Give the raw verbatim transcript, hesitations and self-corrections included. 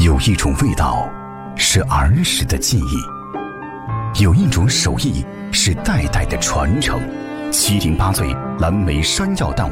有一种味道是儿时的记忆，有一种手艺是代代的传承。七零八碎蓝莓山药蛋